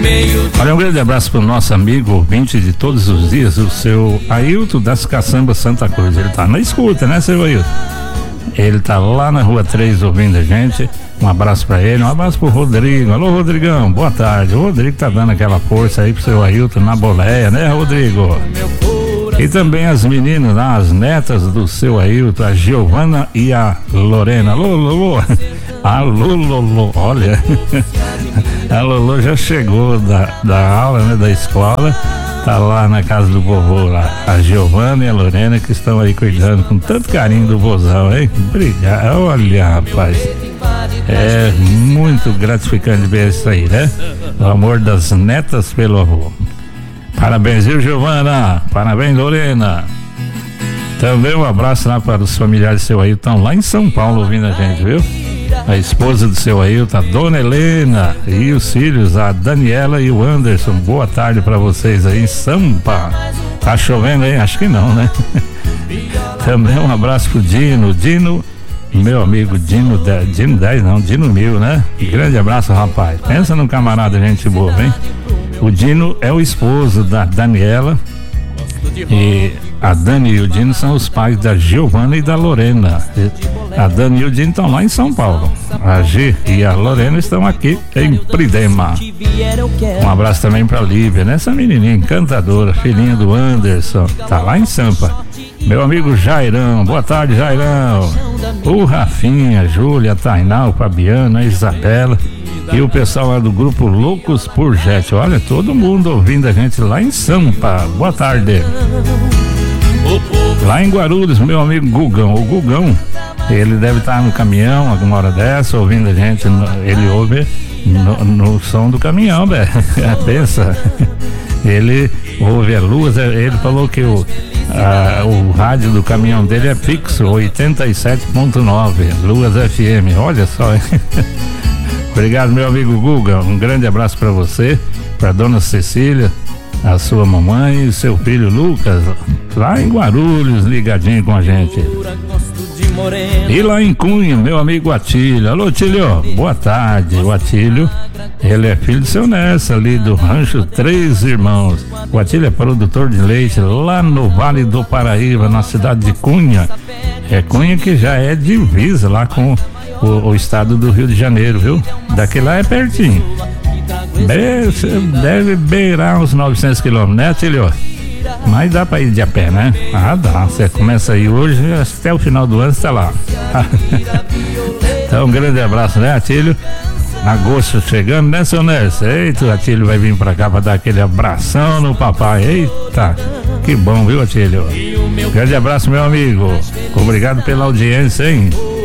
Olha, um grande abraço para o nosso amigo ouvinte de todos os dias, o seu Ailton das Caçambas Santa Cruz. Ele tá na escuta, né, seu Ailton? Ele tá lá na Rua 3 ouvindo a gente. Um abraço para ele, um abraço pro Rodrigo. Alô, Rodrigão, boa tarde. O Rodrigo tá dando aquela força aí pro seu Ailton na boleia, né, Rodrigo? E também as meninas lá, as netas do seu Ailton, a Giovana e a Lorena. Alô, Lolo. Alô, Lolo, olha. A Lolo já chegou da aula, né, da escola. Tá lá na casa do vovô lá. A Giovana e a Lorena que estão aí cuidando com tanto carinho do vozão, hein? Obrigado. Olha, rapaz. É muito gratificante ver isso aí, né? O amor das netas pelo avô. Parabéns, viu, Giovana? Parabéns, Lorena. Também um abraço lá para os familiares do seu Ailton, lá em São Paulo, ouvindo a gente, viu? A esposa do seu Ailton, a Dona Helena, e os filhos, a Daniela e o Anderson. Boa tarde para vocês aí em Sampa. Tá chovendo aí? Acho que não, né? Também um abraço pro Dino, meu amigo Dino 10 não, Dino 1000, né? Grande abraço, rapaz. Pensa num camarada, gente boa, hein? O Dino é o esposo da Daniela, e a Dani e o Dino são os pais da Giovana e da Lorena. A Dani e o Dino estão lá em São Paulo. A G e a Lorena estão aqui em Pridema. Um abraço também pra Lívia, né? Essa menininha encantadora, filhinha do Anderson, tá lá em Sampa. Meu amigo Jairão, boa tarde, Jairão. O Rafinha, a Júlia, a Tainá, o Fabiano, a Isabela e o pessoal lá do grupo Loucos por Jet. Olha, todo mundo ouvindo a gente lá em Sampa. Boa tarde. Lá em Guarulhos, meu amigo Gugão. O Gugão, ele deve estar no caminhão alguma hora dessa, ouvindo a gente. Ele ouve no som do caminhão, velho. Pensa. Ele ouve a luz. Ele falou que o rádio do caminhão dele é fixo, 87.9, Luas FM. Olha só. Obrigado, meu amigo Guga. Um grande abraço para você, para dona Cecília, a sua mamãe e seu filho Lucas, lá em Guarulhos, ligadinho com a gente. E lá em Cunha, meu amigo Atílio. Alô, Atílio, boa tarde. O Atílio, ele é filho do seu Nessa, ali do Rancho Três Irmãos. O Atílio é produtor de leite lá no Vale do Paraíba, na cidade de Cunha. É Cunha que já é divisa lá com o estado do Rio de Janeiro, viu? Daqui lá é pertinho. Deve beirar uns 900 quilômetros, né, Atílio? Mas dá pra ir de a pé, né? Ah, dá. Você começa aí hoje, até o final do ano você tá lá. Então, um grande abraço, né, Atílio? Agosto chegando, né, seu Nércio? Eita, o Atílio vai vir pra cá pra dar aquele abração no papai. Eita, que bom, viu, Atílio? Grande abraço, meu amigo. Obrigado pela audiência, hein?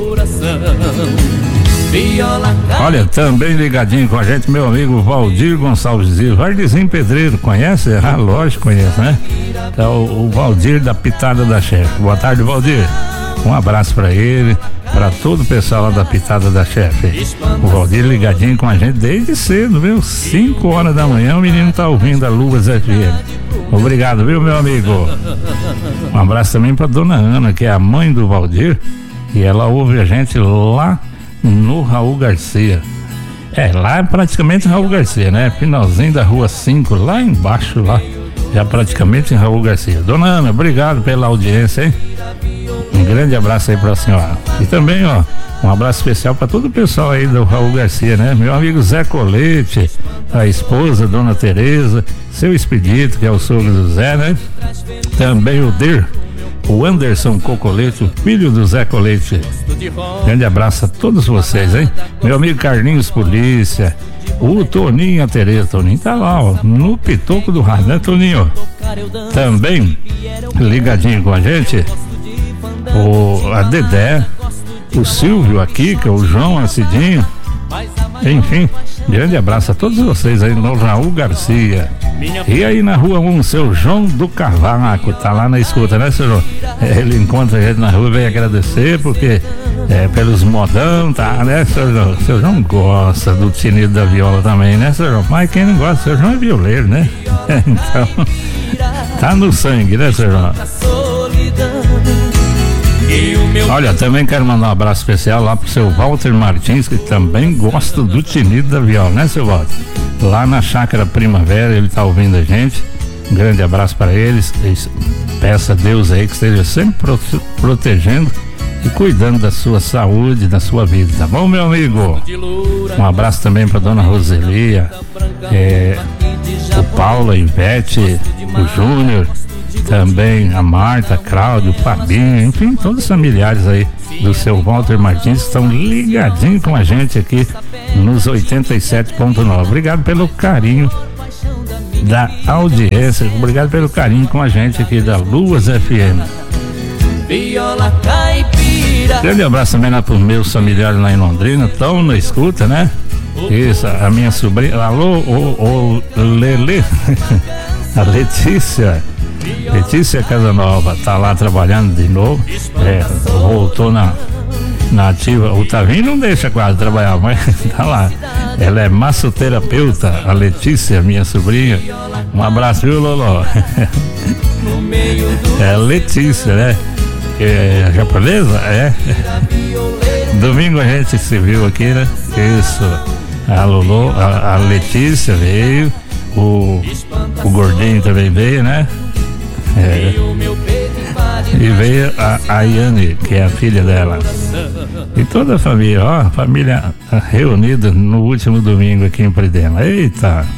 Olha, também ligadinho com a gente, meu amigo Valdir Gonçalves Dias, Vardezinho Pedreiro, conhece? Ah, lógico, conhece, né? Então, o Valdir da Pitada da Chefe. Boa tarde, Valdir. Um abraço pra ele, pra todo o pessoal lá da Pitada da Chefe. O Valdir ligadinho com a gente desde cedo, viu? 5 horas da manhã o menino tá ouvindo a Luas FM. Obrigado, viu, meu amigo? Um abraço também pra dona Ana, que é a mãe do Valdir, e ela ouve a gente lá no Raul Garcia. Lá é praticamente Raul Garcia, né? Finalzinho da rua 5, lá embaixo, lá, já praticamente em Raul Garcia. Dona Ana, obrigado pela audiência, hein? Um grande abraço aí pra senhora. E também, ó, um abraço especial para todo o pessoal aí do Raul Garcia, né? Meu amigo Zé Colete, a esposa, Dona Tereza, seu Expedito, que é o sogro do Zé, né? Também o Dir, o Anderson Cocolete, o filho do Zé Colete. Grande abraço a todos vocês, hein? Meu amigo Carlinhos Polícia, o Toninho, a Tereza. Toninho tá lá, ó, no pitoco do rádio, né, Toninho? Também ligadinho com a gente, a Dedé, o Silvio, a Kika, o João, a Cidinho. Enfim, grande abraço a todos vocês aí no Raul Garcia. E aí na rua 1, seu João do Cavaco, tá lá na escuta, né, seu João? Ele encontra a gente na rua e vem agradecer porque pelos modão, tá, né, seu João? Seu João gosta do tinido da viola também, né, seu João? Mas quem não gosta, seu João é violeiro, né? Então, tá no sangue, né, seu João? Olha, também quero mandar um abraço especial lá pro seu Walter Martins, que também gosta do tinido da viola, né, seu Walter? lá na Chácara Primavera, ele tá ouvindo a gente. Um grande abraço para eles. Peça a Deus aí que esteja sempre protegendo e cuidando da sua saúde, da sua vida, tá bom, meu amigo? Um abraço também para dona Roselia, o Paulo, a Ivete, o Júnior, também a Marta, Cláudio, o Fabinho, enfim, todos os familiares aí do seu Walter Martins que estão ligadinhos com a gente aqui nos 87.9. Obrigado pelo carinho da audiência, obrigado pelo carinho com a gente aqui da Luas FM. Grande abraço também lá pros meus familiares lá em Londrina, estão na escuta, né? Isso, a minha sobrinha, alô, o Lele, a Letícia Casanova, tá lá trabalhando de novo, voltou na ativa. O Tavinho não deixa quase trabalhar, mas tá lá. Ela é massoterapeuta, a Letícia, minha sobrinha. Um abraço, viu, Loló? É a Letícia, né? É japonesa? É. Domingo a gente se viu aqui, né? Isso. A Loló, a Letícia veio, o Gordinho também veio, né? E veio a Yane, que é a filha dela. E toda a família, a família reunida no último domingo aqui em Pridema. Eita!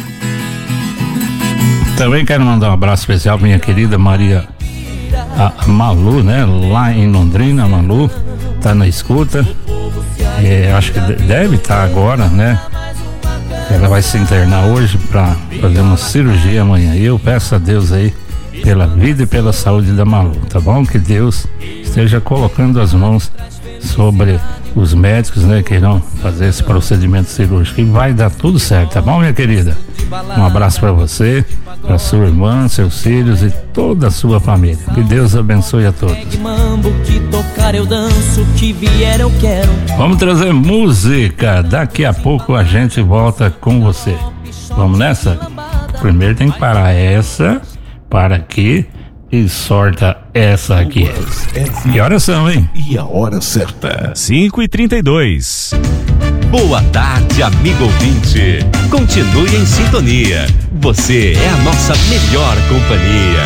Também quero mandar um abraço especial pra minha querida Maria, a Malu, né? Lá em Londrina, a Malu tá na escuta. Acho que deve estar agora, né? Ela vai se internar hoje para fazer uma cirurgia amanhã. E eu peço a Deus aí pela vida e pela saúde da Malu, tá bom? Que Deus esteja colocando as mãos sobre os médicos, né, que irão fazer esse procedimento cirúrgico, e vai dar tudo certo, tá bom, minha querida? Um abraço para você, para sua irmã, seus filhos e toda a sua família. Que Deus abençoe a todos. Vamos trazer música, daqui a pouco a gente volta com você. Vamos nessa? Primeiro tem que parar essa, para aqui e sorta essa aqui. Que horas são, hein? E a hora certa, 5h32. Boa tarde, amigo ouvinte. Continue em sintonia. Você é a nossa melhor companhia.